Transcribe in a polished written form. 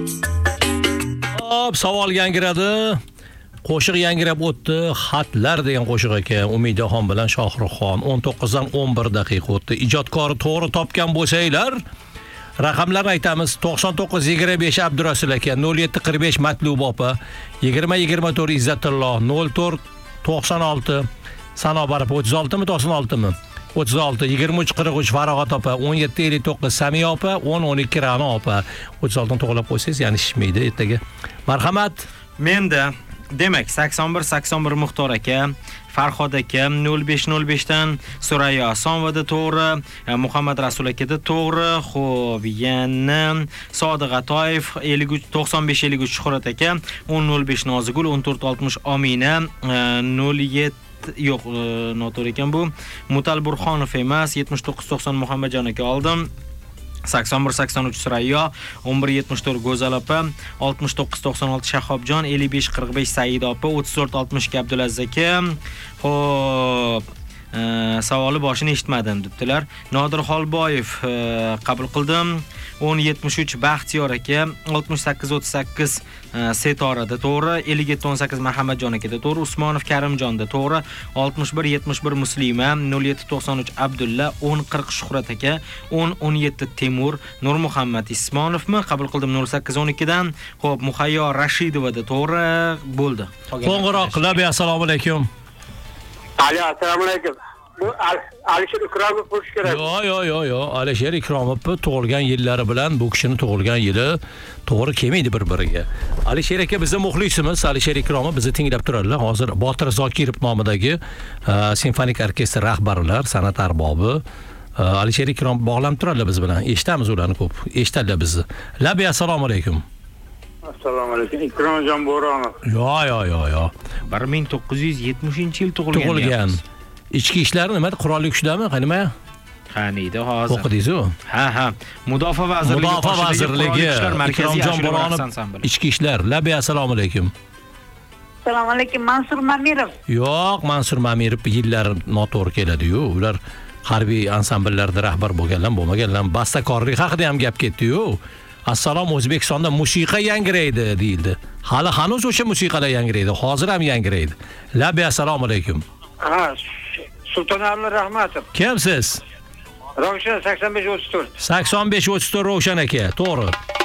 Hop, savol yangiradi. Qo'shiq yangirab o'tdi. Xatlar degan qo'shiq ekan. Umidaxon bilan Shohruxxon 19 dan 11 daqiqa o'tdi. Ijodkori to'g'ri topgan bo'lsanglar, raqamlarni aytamiz. 9925 Abdurasul aka, 0745 Matlub opa, 2024 Izzatullo, 0496 Sanobar opa, 36mi 96mi? 36 2343 Farog'at opa, 1759 Samiya opa, 1012 Ra'no opa. 36 ni to'g'rilab qo'ysangiz, yana shishmaydi ertaga. Marhamat. Menda demak 81 Muxtor aka, Farhod aka 0505 dan Surayyo Asonvada to'g'ri, Muhammad Rasul akada to'g'ri. Xo'p, yana Sodiq Atoyev 9553 Shuhrat aka, 1005 Nozigul, 1460 Omina, 07 yo'q, noto'g'ri ekan bu. Mutal Burxonov emas, 7990 Muhammadjon aka oldim. 8183 Surayyo, 1174 Go'zal opa, 6996 Shahobjon, 5545 Said opa, 3462 Abdulaziz aka. Xo'p, savoli boshini eshitmadim debdilar. Nodir Xolboyev qabul qildim. 1073 Baxtiyor aka, 6838 Setorada to'g'ri, 5718 Muhammadjon akada to'g'ri, Usmonov Karimjonda to'g'ri, 6171 Muslima, 0793 Abdulla, 1040 Shuhrat aka, 1017 Temur, Nur Muhammad Ismonovmi qabul qildim 0812 dan. Xo'p, Muhayyo Rashidovada to'g'ri bo'ldi. Qo'ng'iroq qilib, assalomu alaykum. Assalomu alaykum. Bu Alisher Ikromov bo'lish kerak. Yo'q. Alisher Ikromov tug'ilgan yillari bilan bu kishining tug'ilgan yili to'g'ri kelmaydi bir-biriga. Alisher aka bizning muxlisimiz, Alisher Ikromov bizni tinglab turadilar. Hozir Botir Zokirov nomidagi simfonik orkestr rahbarilar, san'at arbobi Alisher Ikromov bog'lanib turadilar biz bilan. Eshitamiz ularni ko'p. Eshitadilar bizni. Labi assalomu alaykum. Assalomu alaykum. Ikromjon Bo'ronov. Yo'q. 1970-yil tug'ilgan. Ichki ishlar nima? Qurolli kuchdami? Nima? Qaniydi hozir. O'qidingiz-ku? Ha. Mudofaa vazirligi Ikromjon Bo'ronov ichki ishlar. Labi assalomu alaykum. Assalomu alaykum, Mansur Mamirov. Yo'q, Mansur Mamirov yillar noto'g'ri keladi-yu. Ular harbiy ansambllarda rahbar bo'lganlar, bo'lmaganlar, bastakorlik haqida ham gap ketdi-yu. Assalom, O'zbekistonda musiqa yangiraydi deyildi. Hali hanuz o'sha musiqalar yangiraydi, hozir ham yangiraydi. Labi assalomu alaykum. Ha, Sultonali Rahmatov. Kimsiz? Ravshan 8534. 8534 Ravshan aka, to'g'ri.